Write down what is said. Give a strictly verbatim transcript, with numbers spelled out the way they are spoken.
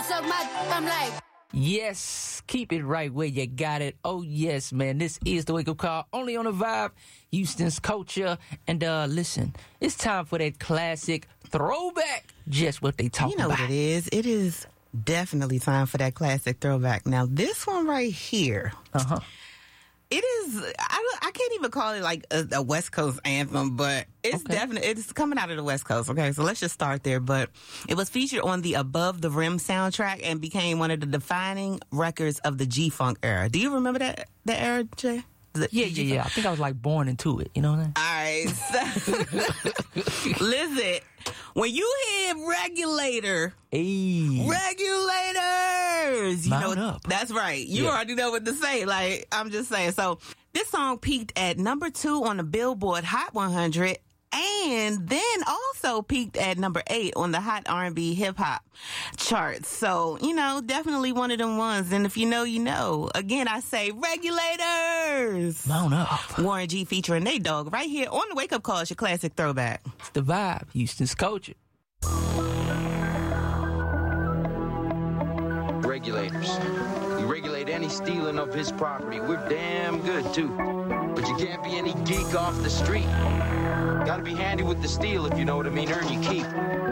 suck my I'm like. Yes, keep it right where you got it. Oh, yes, man. This is the Wake Up Call, only on the Vibe, Houston's culture. And uh, listen, it's time for that classic throwback. Just what they talk about. You know about. what it is? It is definitely time for that classic throwback. Now, this one right here. Uh-huh. It is, I, I can't even call it like a, a West Coast anthem, but it's Okay. definitely, it's coming out of the West Coast. Okay, so let's just start there. But it was featured on the Above the Rim soundtrack and became one of the defining records of the G-Funk era. Do you remember that, that era, Jay? The Yeah, yeah, G-Funk? yeah. I think I was like born into it. You know what I'm saying? All right. So, listen, when you hear regulator, Hey. regulators, you Mount know, up. that's right. You Yeah. already know what to say. Like, I'm just saying. So, this song peaked at number two on the Billboard Hot one hundred. And then also peaked at number eight on the Hot R and B Hip Hop charts. So, you know, definitely one of them ones. And if you know, you know. Again, I say regulators. Mount up. Warren G featuring Nate Dogg right here on the Wake Up Call. It's your classic throwback. It's the Vibe, Houston's culture. Regulators. We regulate any stealing of his property. We're damn good, too. But you can't be any geek off the street. Gotta be handy with the steel, if you know what I mean. Earn your keep.